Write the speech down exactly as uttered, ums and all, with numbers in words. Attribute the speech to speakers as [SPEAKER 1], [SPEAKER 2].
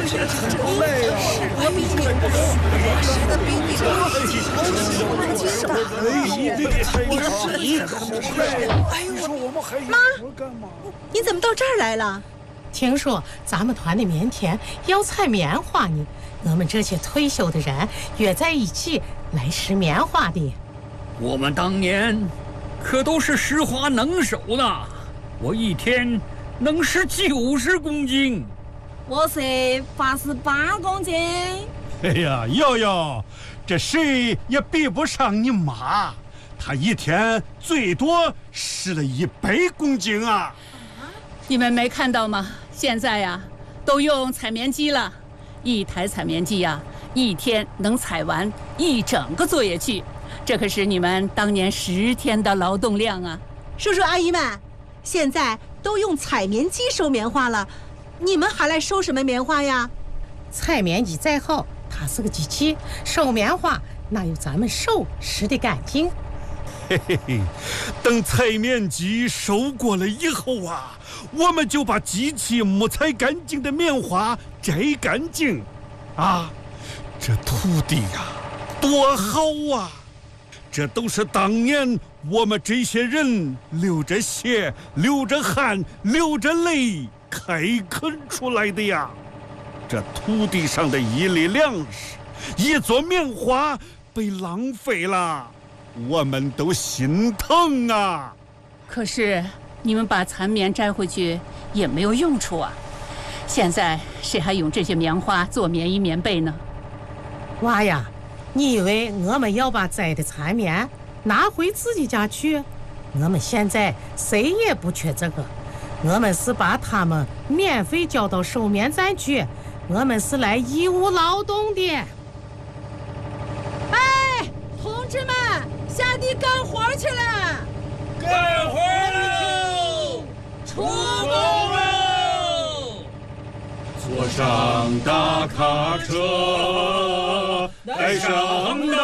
[SPEAKER 1] 累啊！
[SPEAKER 2] 我比你不懂，我使的比你多，
[SPEAKER 3] 妈，你怎么到这儿来了？
[SPEAKER 4] 听说咱们团的明天要采棉花呢，我们这些退休的人约在一起来拾棉花的。
[SPEAKER 5] 我们当年可都是拾花能手呢，我一天能拾九十公斤。
[SPEAKER 6] 我是八十八公斤。
[SPEAKER 7] 哎呀，瑶瑶，这谁也比不上你妈，她一天最多拾了一百公斤啊！
[SPEAKER 8] 你们没看到吗？现在呀，都用采棉机了，一台采棉机呀，一天能采完一整个作业区，这可是你们当年十天的劳动量啊！
[SPEAKER 3] 叔叔阿姨们，现在都用采棉机收棉花了，你们还来收什么棉花呀？
[SPEAKER 4] 采棉机再好，它是个机器，收棉花哪有咱们手拾的干净？
[SPEAKER 7] 嘿嘿嘿，等采棉机收过了以后啊，我们就把机器没采干净的棉花摘干净，啊，这土地呀，多好啊！这都是当年我们这些人流着血、流着汗、流着泪开垦出来的呀。这土地上的一粒粮食，一座棉花被浪费了，我们都心疼啊！
[SPEAKER 8] 可是你们把残棉摘回去也没有用处啊！现在谁还用这些棉花做棉衣棉被呢？
[SPEAKER 4] 娃呀，你以为我们要把摘的残棉拿回自己家去？我们现在谁也不缺这个，我们是把它们免费交到收棉站去，我们是来义务劳动的。
[SPEAKER 6] 哎，同志们，下地干活去了！
[SPEAKER 1] 干活喽！出动喽！
[SPEAKER 7] 坐上大卡车，带上